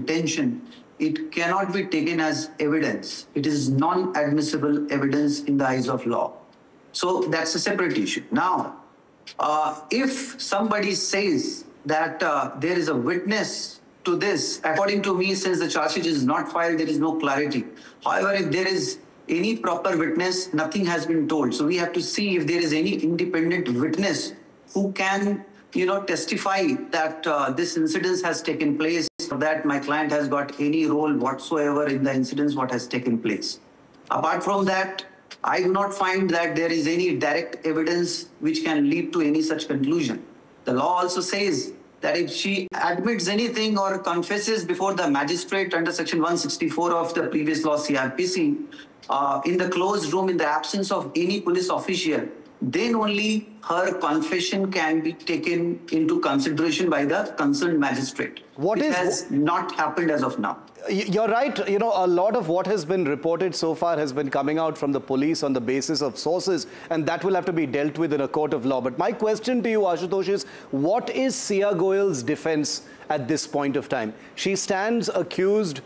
intention, it cannot be taken as evidence. It is non-admissible evidence in the eyes of law. So that's a separate issue. Now, if somebody says that there is a witness to this, according to me, since the charge sheet is not filed, there is no clarity. However, if there is any proper witness, nothing has been told. So we have to see if there is any independent witness who can, testify that this incident has taken place, or that my client has got any role whatsoever in the incidents what has taken place. Apart from that, I do not find that there is any direct evidence which can lead to any such conclusion. The law also says that if she admits anything or confesses before the magistrate under section 164 of the previous law CRPC, in the closed room in the absence of any police official, then only her confession can be taken into consideration by the concerned magistrate. Which has not happened as of now. You're right. A lot of what has been reported so far has been coming out from the police on the basis of sources, and that will have to be dealt with in a court of law. But my question to you, Ashutosh, is what is Sia Goyal's defense at this point of time? She stands accused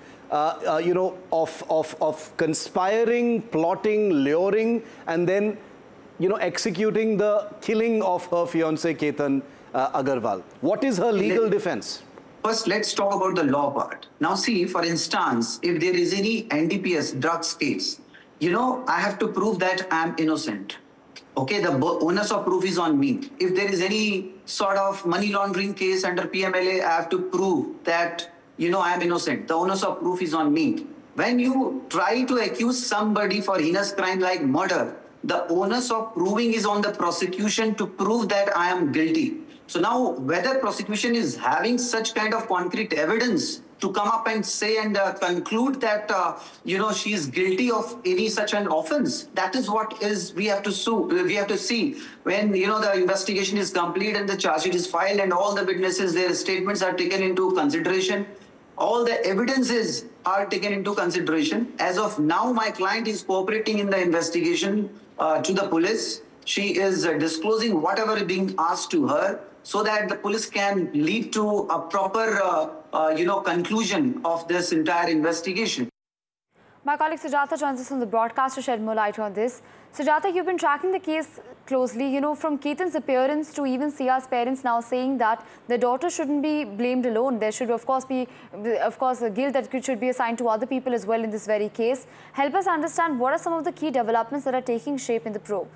of conspiring, plotting, luring, and then executing the killing of her fiancé Ketan Agarwal. What is her legal defense? First, let's talk about the law part. Now, see, for instance, if there is any NDPS drugs case, I have to prove that I'm innocent. Okay, the onus of proof is on me. If there is any sort of money laundering case under PMLA, I have to prove that, I'm innocent. The onus of proof is on me. When you try to accuse somebody for heinous crime like murder, the onus of proving is on the prosecution to prove that I am guilty. So now, whether prosecution is having such kind of concrete evidence to come up and say and conclude that, she is guilty of any such an offense, that is what we have to see when, the investigation is complete and the charge sheet is filed and all the witnesses, their statements are taken into consideration. All the evidences are taken into consideration. As of now, my client is cooperating in the investigation to the police. She is disclosing whatever is being asked to her so that the police can lead to a proper, conclusion of this entire investigation. My colleague Sujata joins us on the broadcast to shed more light on this. Sujata, you've been tracking the case closely, from Ketan's appearance to even Sia's parents now saying that the daughter shouldn't be blamed alone. There should, of course, be a guilt that should be assigned to other people as well in this very case. Help us understand what are some of the key developments that are taking shape in the probe.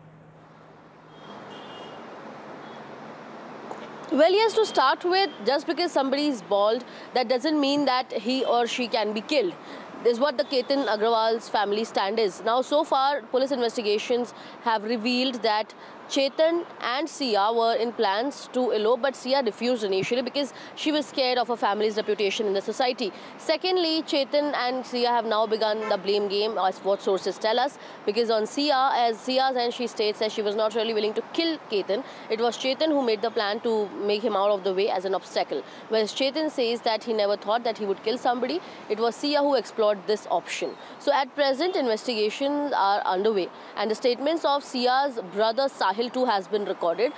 Well, yes, to start with, just because somebody is bald, that doesn't mean that he or she can be killed. This is what the Ketan Agarwal's family stand is. Now, so far, police investigations have revealed that Chetan and Sia were in plans to elope, but Sia refused initially because she was scared of her family's reputation in the society. Secondly, Chetan and Sia have now begun the blame game, as what sources tell us, because on Sia, as Sia's and she states that she was not really willing to kill Ketan. It was Chetan who made the plan to make him out of the way as an obstacle. Whereas Chetan says that he never thought that he would kill somebody. It was Sia who explored this option. So at present, investigations are underway, and the statements of Sia's brother Sahil too has been recorded.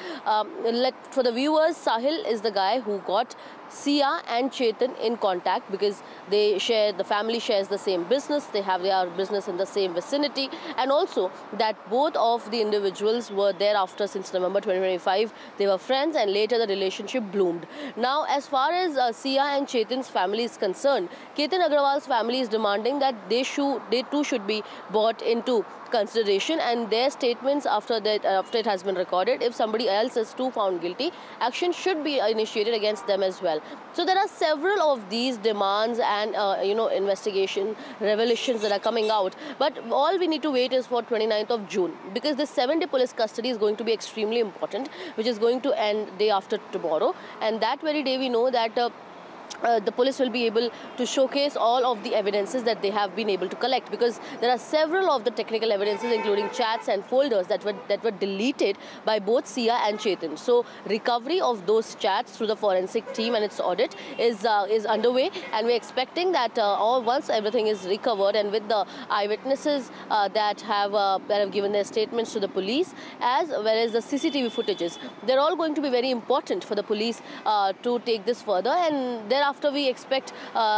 For the viewers, Sahil is the guy who got Sia and Chetan in contact because the family shares the same business, they have their business in the same vicinity, and also that both of the individuals were thereafter since November 2025. They were friends and later the relationship bloomed. Now, as far as Sia and Chetan's family is concerned, Ketan Agarwal's family is demanding that they too should be brought into consideration, and their statements after it has been recorded, if somebody else is too found guilty, action should be initiated against them as well. So there are several of these demands and investigation revelations that are coming out, but all we need to wait is for 29th of June, because this 7-day police custody is going to be extremely important, which is going to end day after tomorrow, and that very day we know that the police will be able to showcase all of the evidences that they have been able to collect, because there are several of the technical evidences, including chats and folders that were deleted by both Sia and Chetan. So recovery of those chats through the forensic team and its audit is underway, and we're expecting that once everything is recovered and with the eyewitnesses that have given their statements to the police, as well as the CCTV footages, they're all going to be very important for the police to take this further, and thereafter we expect